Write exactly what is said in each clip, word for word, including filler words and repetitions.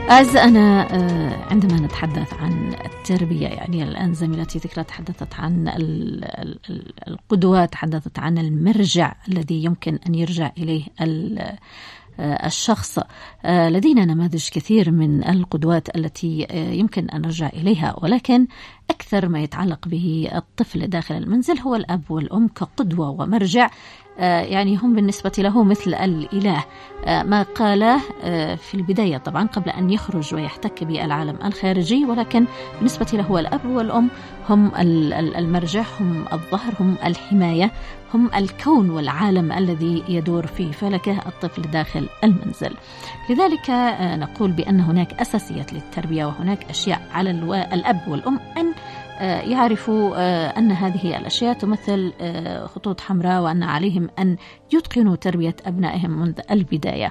أعزائنا، عندما نتحدث عن التربية، يعني الآن زميلتي ذكرى تحدثت عن القدوة، تحدثت عن المرجع الذي يمكن أن يرجع إليه الشخص. لدينا نماذج كثير من القدوات التي يمكن أن نرجع إليها، ولكن أكثر ما يتعلق به الطفل داخل المنزل هو الأب والأم كقدوة ومرجع. يعني هم بالنسبة له مثل الإله، ما قاله في البداية طبعا قبل أن يخرج ويحتك بالعالم الخارجي، ولكن بالنسبة له هو الأب والأم هم المرجع، هم الظهر، هم الحماية، هم الكون والعالم الذي يدور في فلكه الطفل داخل المنزل. لذلك نقول بأن هناك أساسيات للتربية، وهناك أشياء على الأب والأم أن يعرفوا أن هذه الأشياء تمثل خطوط حمراء، وأن عليهم أن يتقنوا تربية أبنائهم منذ البداية.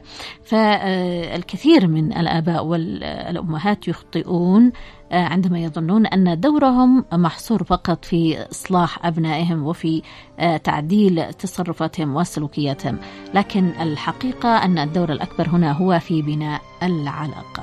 فالكثير من الآباء والأمهات يخطئون عندما يظنون أن دورهم محصور فقط في إصلاح أبنائهم وفي تعديل تصرفاتهم وسلوكياتهم، لكن الحقيقة أن الدور الأكبر هنا هو في بناء العلاقة.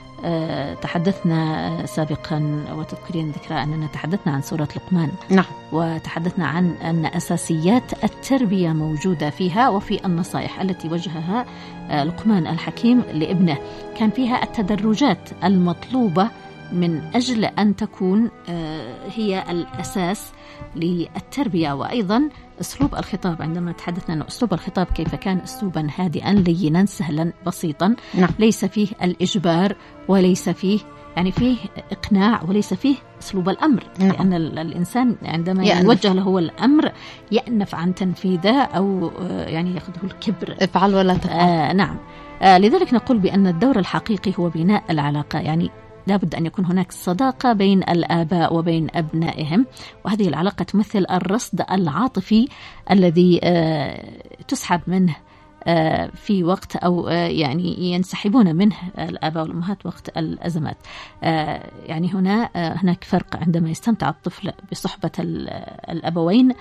تحدثنا سابقا وتذكرين ذكرى أننا تحدثنا عن سورة لقمان، نعم، وتحدثنا عن أن أساسيات التربية موجودة فيها، وفي النصائح التي وجهها لقمان الحكيم لابنه كان فيها التدرجات المطلوبة من أجل أن تكون هي الأساس للتربية. وأيضا أسلوب الخطاب، عندما تحدثنا أن أسلوب الخطاب كيف كان أسلوبا هادئا لينا سهلا بسيطا، نعم. ليس فيه الإجبار، وليس فيه يعني فيه إقناع، وليس فيه أسلوب الأمر، نعم. لأن الإنسان عندما يأنف. يوجه له الأمر يأنف عن تنفيذه، أو يعني يأخذه الكبر، افعل ولا تفعل. آه نعم. آه لذلك نقول بأن الدور الحقيقي هو بناء العلاقة، يعني لابد أن يكون هناك صداقة بين الآباء وبين أبنائهم، وهذه العلاقة تمثل الرصد العاطفي الذي تسحب منه في وقت أو يعني ينسحبون منه الآباء والأمهات وقت الأزمات. يعني هنا هناك فرق عندما يستمتع الطفل بصحبة الأبوين،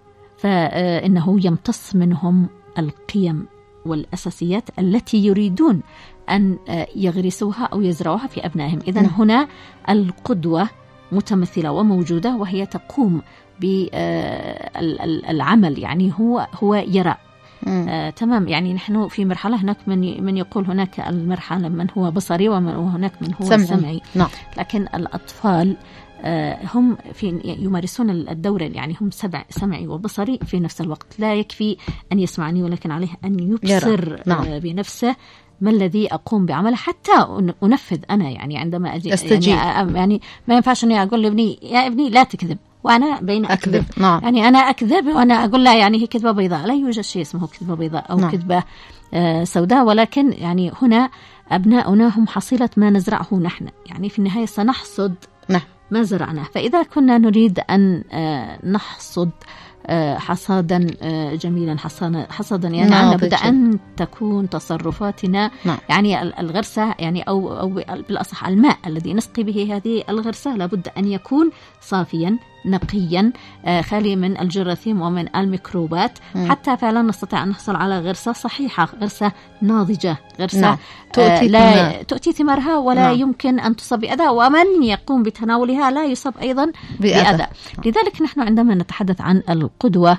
فإنه يمتص منهم القيم والأساسيات التي يريدون أن يغرسوها أو يزرعوها في أبنائهم. إذن هنا القدوة متمثلة وموجودة، وهي تقوم بالعمل، يعني هو هو يرى. آه، تمام. يعني نحن في مرحلة هناك من من يقول هناك المرحلة من هو بصري وهناك من هو سمعي, سمعي. نعم. لكن الأطفال آه هم في يمارسون الدور، يعني هم سبع سمعي وبصري في نفس الوقت. لا يكفي أن يسمعني، ولكن عليه أن يبصر نعم. آه بنفسه ما الذي أقوم بعمله حتى أنفذ أنا. يعني عندما أجي أستجيب. يعني, يعني ما ينفعش أني أقول لابني يا ابني لا تكذب وأنا بين أكذب, أكذب. نعم. يعني أنا أكذب وأنا أقول لا، يعني هي كذبة بيضاء. لا يوجد شيء اسمه كذبة بيضاء أو نعم. كذبة آه سوداء، ولكن يعني هنا أبناؤنا هم حصيلة ما نزرعه نحن، يعني في النهاية سنحصد نعم. ما زرعناه. فإذا كنا نريد أن آه نحصد حصادا جميلا، حصادا حصادا يعني نعم. لابد أن تكون تصرفاتنا نعم. يعني الغرسة، يعني أو أو بالأصح الماء الذي نسقي به هذه الغرسة لابد أن يكون صافيا نقيا خالي من الجراثيم ومن الميكروبات، م. حتى فعلا نستطيع أن نحصل على غرسة صحيحة، غرسة ناضجة، غرسة نعم. تؤتي لا تؤتي ثمارها ولا نعم. يمكن أن تصاب بأذى، ومن يقوم بتناولها لا يصاب أيضا بأذى. لذلك نحن عندما نتحدث عن القدوة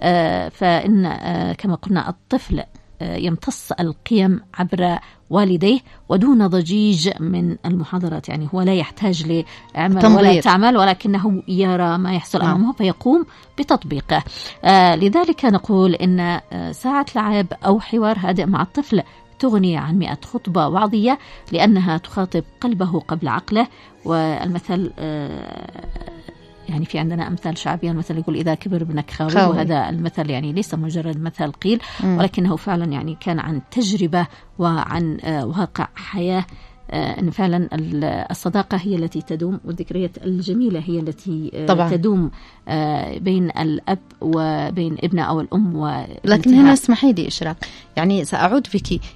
فإن كما قلنا الطفل يمتص القيم عبر والديه ودون ضجيج من المحاضرات، يعني هو لا يحتاج لعمل تنظير. ولا تعمل، ولكنه يرى ما يحصل أمامه فيقوم بتطبيقه. آه لذلك نقول إن ساعة لعب أو حوار هادئ مع الطفل تغني عن مئة خطبة وعظية، لأنها تخاطب قلبه قبل عقله. والمثل آه يعني في عندنا أمثال شعبية، المثل يقول إذا كبر ابنك خاوي، وهذا المثل يعني ليس مجرد مثل قيل، م. ولكنه فعلا يعني كان عن تجربة وعن آه واقع حياة. آه أن فعلا الصداقة هي التي تدوم، والذكريات الجميلة هي التي آه طبعا. تدوم آه بين الأب وبين ابنه أو الأم. لكن هنا اسمحي لي إشراق، يعني سأعود فيك،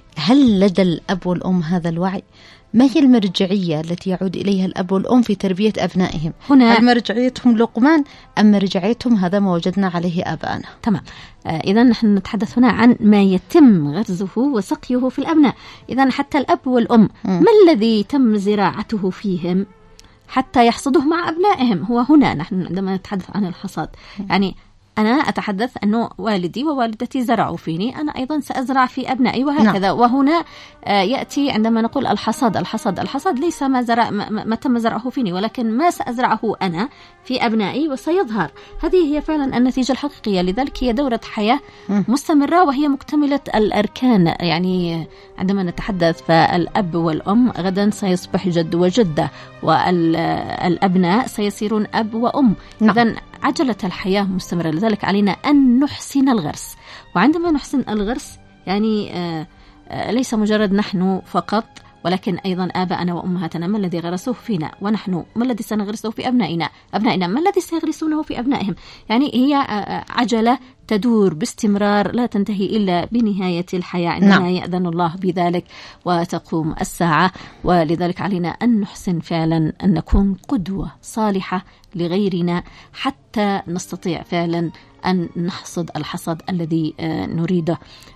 هل لدى الأب والأم هذا الوعي؟ ما هي المرجعية التي يعود إليها الأب والأم في تربية أبنائهم؟ هنا هل مرجعيتهم لقمان أم مرجعيتهم هذا ما وجدنا عليه آباءنا؟ تمام. آه إذا نحن نتحدث هنا عن ما يتم غرزه وسقيه في الأبناء. إذا حتى الأب والأم م. ما الذي تم زراعته فيهم حتى يحصده مع أبنائهم؟ هو هنا نحن عندما نتحدث عن الحصاد م. يعني أنا أتحدث أنه والدي ووالدتي زرعوا فيني، أنا أيضا سأزرع في أبنائي وهكذا. نعم. وهنا يأتي عندما نقول الحصاد الحصاد الحصاد ليس ما, زرع ما, ما تم زرعه فيني، ولكن ما سأزرعه أنا في أبنائي وسيظهر. هذه هي فعلا النتيجة الحقيقية. لذلك هي دورة حياة مستمرة وهي مكتملة الأركان. يعني عندما نتحدث فالأب والأم غدا سيصبح جد وجدة، والأبناء سيصيرون أب وأم. نعم. إذن عجلة الحياة مستمرة، لذلك علينا أن نحسن الغرس. وعندما نحسن الغرس يعني آآ آآ ليس مجرد نحن فقط، ولكن أيضا آباءنا وأمهاتنا ما الذي غرسوه فينا، ونحن ما الذي سنغرسه في أبنائنا، أبنائنا ما الذي سيغرسونه في أبنائهم. يعني هي عجلة تدور باستمرار لا تنتهي إلا بنهاية الحياة عندما نعم. يأذن الله بذلك وتقوم الساعة. ولذلك علينا أن نحسن فعلا أن نكون قدوة صالحة لغيرنا حتى نستطيع فعلا أن نحصد الحصاد الذي نريده.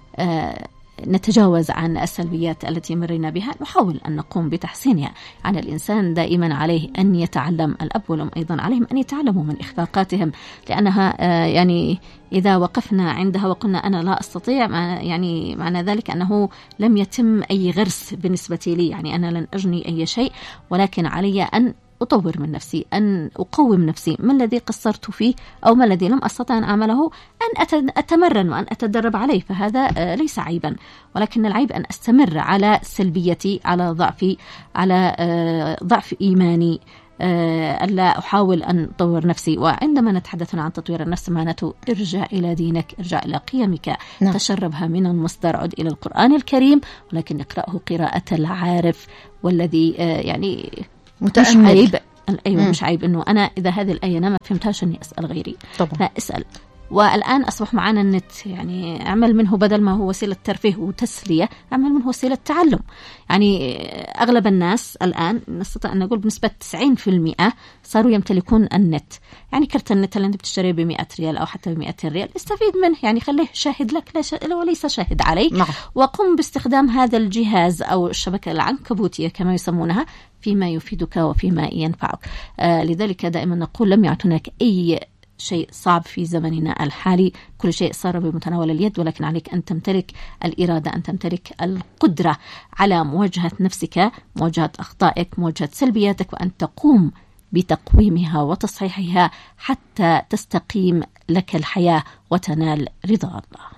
نتجاوز عن السلبيات التي مرينا بها، نحاول أن نقوم بتحسينها. عن الإنسان دائما عليه أن يتعلم، الأب والأم أيضا عليهم أن يتعلموا من إخفاقاتهم، لأنها يعني إذا وقفنا عندها وقلنا أنا لا أستطيع، يعني معنى ذلك أنه لم يتم أي غرس بالنسبة لي. يعني أنا لن أجني أي شيء، ولكن علي أن أطور من نفسي، أن أقوم نفسي. ما الذي قصرت فيه أو ما الذي لم أستطع أن أعمله أن أتمرن وأن أتدرب عليه، فهذا ليس عيبا. ولكن العيب أن أستمر على سلبيتي، على ضعفي، على ضعف إيماني، ألا أحاول أن أطور نفسي. وعندما نتحدث عن تطوير النفس معناته ارجع إلى دينك، ارجع إلى قيمك. نعم. تشربها من المصدر، عد إلى القرآن الكريم، ولكن اقرأه قراءة العارف والذي يعني مش عيب. أيوة مم. مش عيب إنه أنا إذا هذه الآية أنا ما فهمتهاش إني أسأل غيري. طبعا. لا أسأل. والآن أصبح معنا النت، يعني أعمل منه بدل ما هو وسيلة ترفيه وتسلية، أعمل منه وسيلة تعلم. يعني أغلب الناس الآن نستطيع أن نقول بنسبة تسعين بالمئة صاروا يمتلكون النت. يعني كرت النت اللي أنت بتشتريه بمئة ريال أو حتى بمئتين ريال استفيد منه، يعني خليه شاهد لك وليس شاهد عليك. نعم. وقم باستخدام هذا الجهاز أو الشبكة العنكبوتية كما يسمونها فيما يفيدك وفيما ينفعك. آه لذلك دائما نقول لم يعد هناك أي شيء صعب في زمننا الحالي، كل شيء صار بمتناول اليد، ولكن عليك أن تمتلك الإرادة، أن تمتلك القدرة على مواجهة نفسك، مواجهة أخطائك، مواجهة سلبياتك، وأن تقوم بتقويمها وتصحيحها حتى تستقيم لك الحياة وتنال رضا الله.